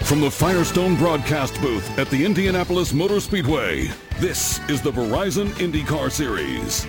From the Firestone broadcast booth at the Indianapolis Motor Speedway, this is the Verizon IndyCar Series.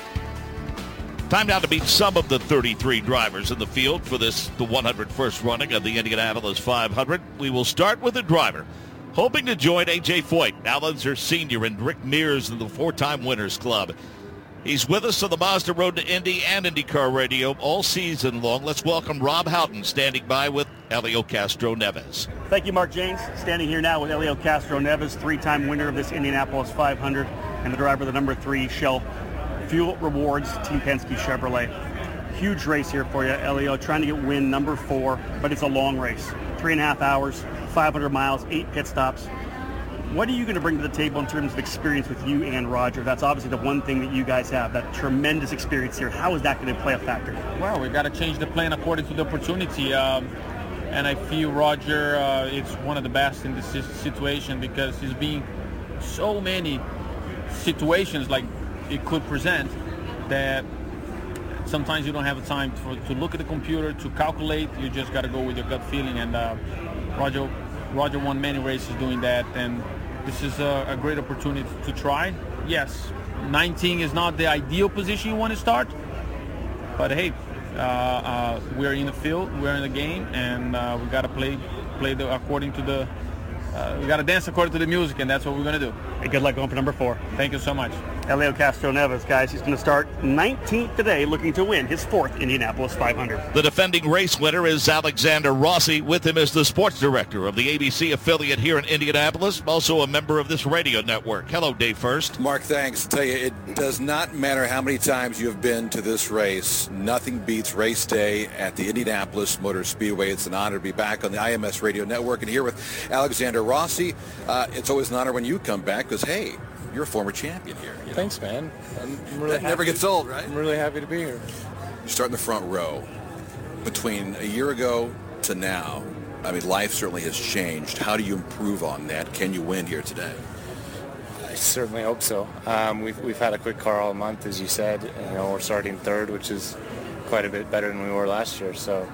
Time now to meet some of the 33 drivers in the field for the 101st running of the Indianapolis 500. We will start with a driver hoping to join A.J. Foyt, Al Unser Sr. and Rick Mears in the four-time Winners Club. He's with us on the Mazda Road to Indy and IndyCar Radio all season long. Let's welcome Rob Houghton standing by with Helio Castroneves. Thank you, Mark James. Standing here now with Helio Castroneves, three-time winner of this Indianapolis 500 and the driver of the number 3 Shell Fuel Rewards Team Penske Chevrolet. Huge race here for you, Helio, trying to get win number 4, but it's a long race. 3.5 hours, 500 miles, 8 pit stops. What are you going to bring to the table in terms of experience with you and Roger? That's obviously the one thing that you guys have, that tremendous experience here. How is that going to play a factor? Well, we got to change the plan according to the opportunity. And I feel Roger is one of the best in this situation because he's been so many situations like it could present that sometimes you don't have the time to look at the computer, to calculate. You just got to go with your gut feeling. And Roger won many races doing that, and this is a great opportunity to try. Yes, 19 is not the ideal position you want to start, but hey, we're in the field, we're in the game, and we got to play according to the. We got to dance according to the music, and that's what we're going to do. Hey, good luck going for number 4. Thank you so much. Helio Castroneves, guys, he's going to start 19th today, looking to win his 4th Indianapolis 500. The defending race winner is Alexander Rossi. With him is the sports director of the ABC affiliate here in Indianapolis, also a member of this radio network. Hello, Dave First. Mark, thanks. I tell you, it does not matter how many times you have been to this race. Nothing beats race day at the Indianapolis Motor Speedway. It's an honor to be back on the IMS radio network and here with Alexander Rossi. It's always an honor when you come back because, hey, you're a former champion here. You know? Thanks, man. I'm really that never gets old, right? I'm really happy to be here. You start in the front row. Between a year ago to now, I mean, life certainly has changed. How do you improve on that? Can you win here today? I certainly hope so. We've had a quick car all month, as you said. You know, we're starting 3rd, which is quite a bit better than we were last year. So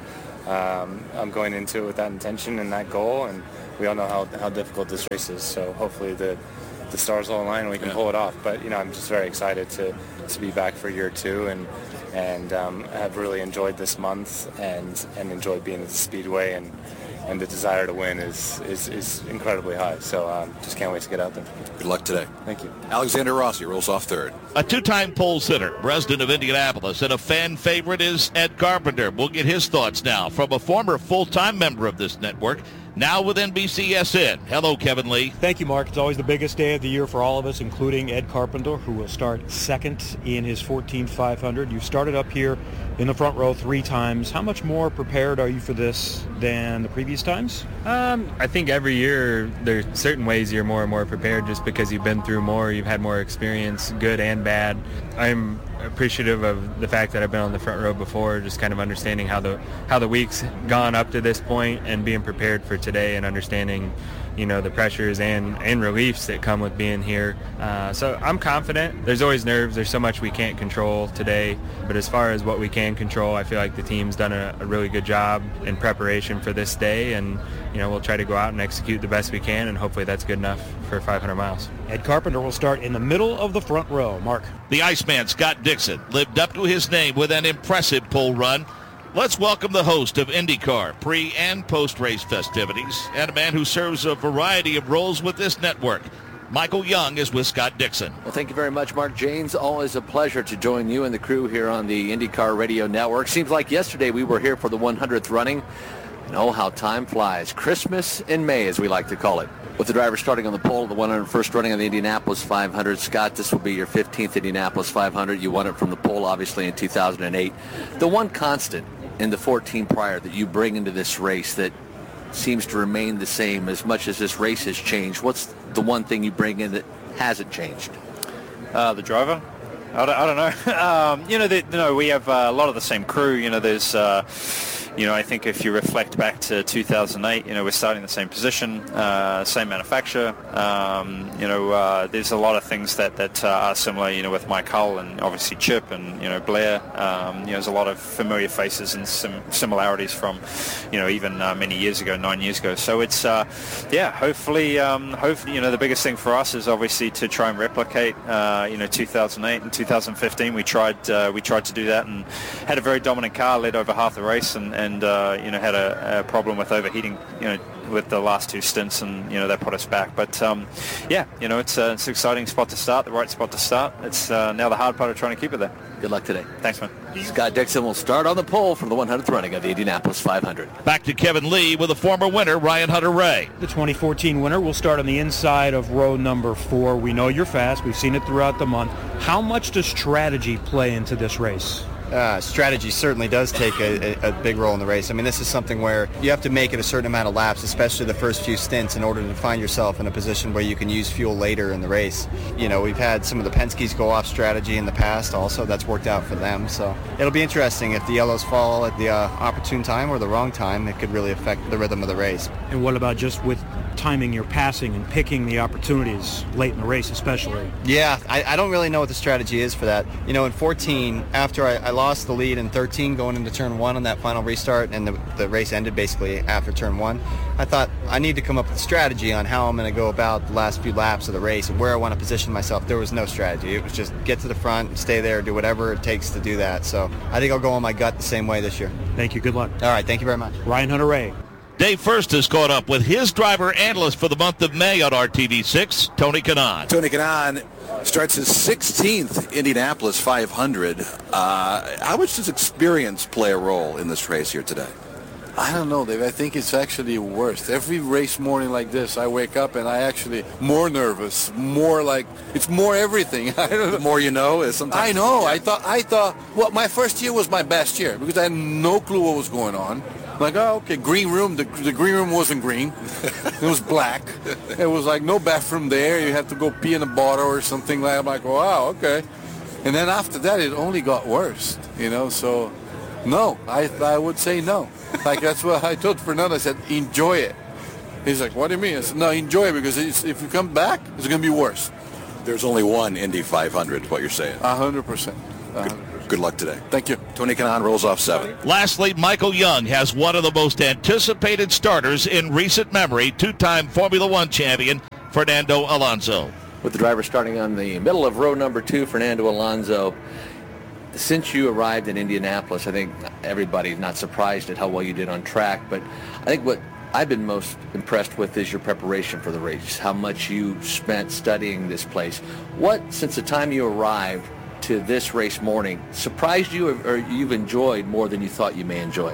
I'm going into it with that intention and that goal, and we all know how difficult this race is. So hopefully the stars will align and we can pull it off. But, you know, I'm just very excited to be back for year 2 and have really enjoyed this month and enjoyed being at the Speedway, and the desire to win is incredibly high. So just can't wait to get out there. Good luck today. Thank you. Alexander Rossi rolls off 3rd. A 2-time pole sitter, resident of Indianapolis, and a fan favorite is Ed Carpenter. We'll get his thoughts now from a former full-time member of this network, now with NBCSN. Hello, Kevin Lee. Thank you, Mark. It's always the biggest day of the year for all of us, including Ed Carpenter, who will start 2nd in his 14th 500. You've started up here in the front row 3 times. How much more prepared are you for this than the previous times? I think every year there's certain ways you're more and more prepared just because you've been through more, you've had more experience, good and bad. I'm appreciative of the fact that I've been on the front row before, just kind of understanding how the week's gone up to this point and being prepared for today and understanding, you know, the pressures and reliefs that come with being here. So I'm confident. There's always nerves. There's so much we can't control today. But as far as what we can control, I feel like the team's done a really good job in preparation for this day. And, you know, we'll try to go out and execute the best we can, and hopefully that's good enough for 500 miles. Ed Carpenter will start in the middle of the front row. Mark. The Iceman, Scott Dixon, lived up to his name with an impressive pole run. Let's welcome the host of IndyCar pre- and post-race festivities and a man who serves a variety of roles with this network. Michael Young is with Scott Dixon. Well, thank you very much, Mark James. Always a pleasure to join you and the crew here on the IndyCar Radio Network. Seems like yesterday we were here for the 100th running. And oh, how time flies. Christmas in May, as we like to call it. With the driver starting on the pole, the 101st running on the Indianapolis 500. Scott, this will be your 15th Indianapolis 500. You won it from the pole, obviously, in 2008. The one constant in the 14 prior that you bring into this race that seems to remain the same as much as this race has changed, what's the one thing you bring in that hasn't changed? The driver. I don't know. We have a lot of the same crew. There's I think if you reflect back to 2008, we're starting the same position, same manufacturer. There's a lot of things that are similar, with Mike Hull and obviously Chip and, Blair. There's a lot of familiar faces and some similarities from, even many years ago, 9 years ago. So it's, hopefully, the biggest thing for us is obviously to try and replicate, 2008 and 2015. We tried to do that and had a very dominant car, led over half the race, and had a problem with overheating, with the last two stints, and that put us back. But it's an exciting spot to start, the right spot to start. It's now the hard part of trying to keep it there. Good luck today. Thanks, man. Scott Dixon will start on the pole for the 100th running of the Indianapolis 500. Back to Kevin Lee with a former winner, Ryan Hunter-Reay. The 2014 winner will start on the inside of row number 4. We know you're fast. We've seen it throughout the month. How much does strategy play into this race? Strategy certainly does take a big role in the race. I mean, this is something where you have to make it a certain amount of laps, especially the first few stints, in order to find yourself in a position where you can use fuel later in the race. We've had some of the Penske's go off strategy in the past also. That's worked out for them. So it'll be interesting if the yellows fall at the opportune time or the wrong time. It could really affect the rhythm of the race. And what about just with timing your passing and picking the opportunities late in the race especially? Yeah, I don't really know what the strategy is for that. In 14, after I lost the lead in 13 going into turn 1 on that final restart, and the race ended basically after turn 1, I thought I need to come up with a strategy on how I'm going to go about the last few laps of the race and where I want to position myself. There was no strategy. It was just get to the front, stay there, do whatever it takes to do that. So I think I'll go on my gut the same way this year. Thank you. Good luck. All right. Thank you very much. Ryan Hunter-Reay. Dave First has caught up with his driver analyst for the month of May on RTV6, Tony Kanaan. Tony Kanaan starts his 16th Indianapolis 500. How much does experience play a role in this race here today? I don't know, Dave. I think it's actually worse. Every race morning like this, I wake up and I actually more nervous, more like it's more everything. I don't know. The more you know is sometimes. I know. Yeah. I thought. Well, my first year was my best year because I had no clue what was going on. Like, oh, okay, green room. The green room wasn't green. It was black. It was like no bathroom there. You had to go pee in a bottle or something like that. I'm like, wow, okay. And then after that, it only got worse, So, no, I would say no. Like, that's what I told Fernando. I said, enjoy it. He's like, what do you mean? I said, no, enjoy it because if you come back, it's going to be worse. There's only one Indy 500, what you're saying. 100%. Good luck today. Thank you. Tony Kanaan rolls off 7. Lastly, Michael Young has one of the most anticipated starters in recent memory, two-time Formula One champion, Fernando Alonso. With the driver starting on the middle of row number 2, Fernando Alonso. Since you arrived in Indianapolis, I think everybody's not surprised at how well you did on track, but I think what I've been most impressed with is your preparation for the race, how much you spent studying this place. What, since the time you arrived to this race morning, surprised you or you've enjoyed more than you thought you may enjoy?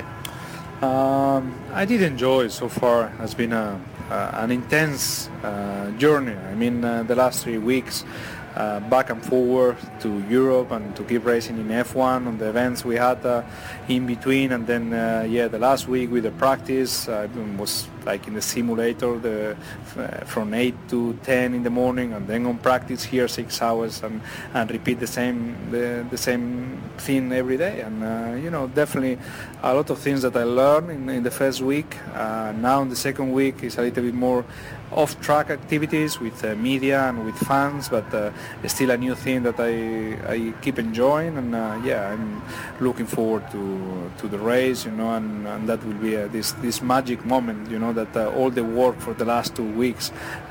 I did enjoy so far. It's been an intense journey. I mean, the last 3 weeks, back and forward to Europe and to keep racing in F1 on the events we had in between, and then the last week with the practice was like in the simulator from 8 to 10 in the morning, and then on practice here 6 hours and repeat the same thing every day. And definitely a lot of things that I learned in the first week. Now in the second week is a little bit more off-track activities with media and with fans, but it's still a new thing that I keep enjoying, and I'm looking forward to the race, and that will be this magic moment, that all the work for the last 2 weeks,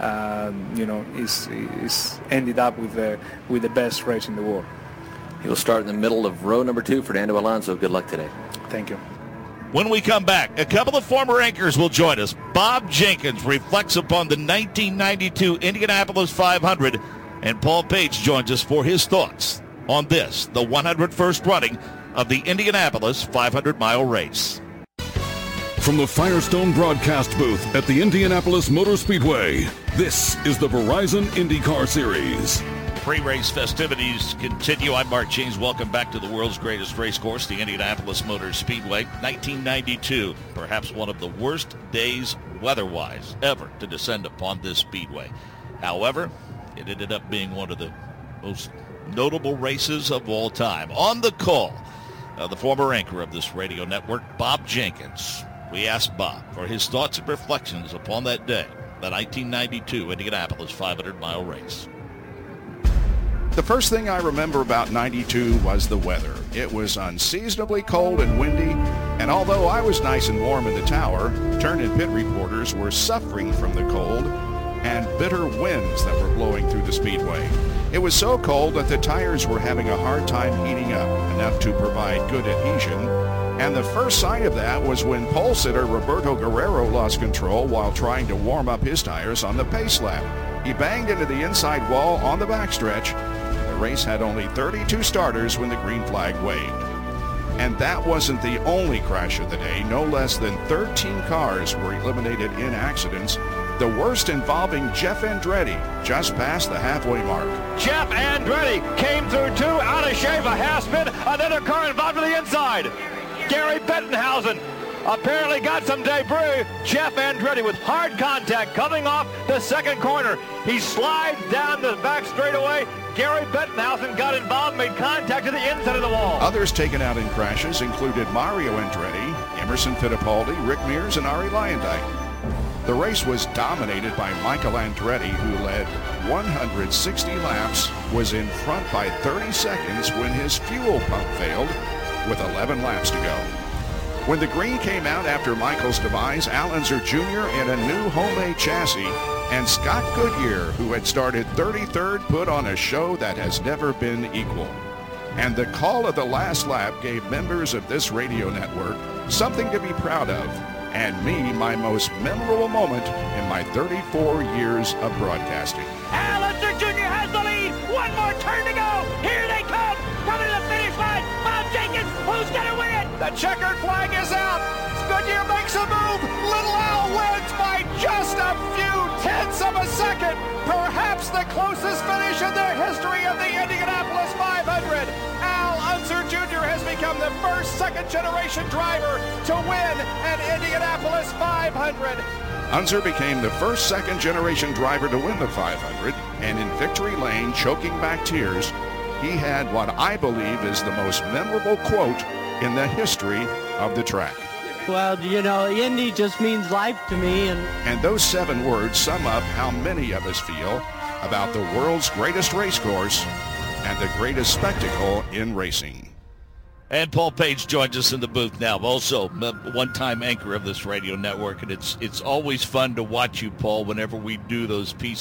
is ended up with the best race in the world. He will start in the middle of row number 2, Fernando Alonso. Good luck today. Thank you. When we come back, a couple of former anchors will join us. Bob Jenkins reflects upon the 1992 Indianapolis 500, and Paul Page joins us for his thoughts on this, the 101st running of the Indianapolis 500-mile race. From the Firestone broadcast booth at the Indianapolis Motor Speedway, this is the Verizon IndyCar Series. Pre-race festivities continue. I'm Mark James. Welcome back to the world's greatest race course, the Indianapolis Motor Speedway. 1992, perhaps one of the worst days weather-wise ever to descend upon this speedway. However, it ended up being one of the most notable races of all time. On the call, the former anchor of this radio network, Bob Jenkins. We asked Bob for his thoughts and reflections upon that day, the 1992 Indianapolis 500-mile race. The first thing I remember about 92 was the weather. It was unseasonably cold and windy, and although I was nice and warm in the tower, turn and pit reporters were suffering from the cold and bitter winds that were blowing through the speedway. It was so cold that the tires were having a hard time heating up enough to provide good adhesion, and the first sign of that was when pole sitter Roberto Guerrero lost control while trying to warm up his tires on the pace lap. He banged into the inside wall on the backstretch. The race had only 32 starters when the green flag waved. And that wasn't the only crash of the day. No less than 13 cars were eliminated in accidents, the worst involving Jeff Andretti just past the halfway mark. Jeff Andretti came through two, out of shape, a half spin, another car involved to the inside. Gary Bettenhausen apparently got some debris. Jeff Andretti with hard contact coming off the second corner. He slides down the back straightaway. Gary Bettenhausen got involved, made contact to the inside of the wall. Others taken out in crashes included Mario Andretti, Emerson Fittipaldi, Rick Mears, and Arie Luyendyk. The race was dominated by Michael Andretti, who led 160 laps, was in front by 30 seconds when his fuel pump failed, with 11 laps to go. When the green came out after Michael's demise, Al Unser Jr. in a new homemade chassis, and Scott Goodyear, who had started 33rd, put on a show that has never been equal. And the call of the last lap gave members of this radio network something to be proud of, and me my most memorable moment in my 34 years of broadcasting. Al Unser Jr. has the lead. One more turn to go. Here they come. Coming to the finish line. Bob Jenkins, who's going to win? The checkered flag is out. Goodyear makes a move. Little Al wins by just a few tenths of a second. Perhaps the closest finish in the history of the Indianapolis 500. Al Unser Jr. has become the first second-generation driver to win an Indianapolis 500. Unser became the first second-generation driver to win the 500, and in victory lane, choking back tears, he had what I believe is the most memorable quote in the history of the track. Well, you know, Indy just means life to me. And those 7 words sum up how many of us feel about the world's greatest race course and the greatest spectacle in racing. And Paul Page joins us in the booth now, also one-time anchor of this radio network, and it's always fun to watch you, Paul, whenever we do those pieces.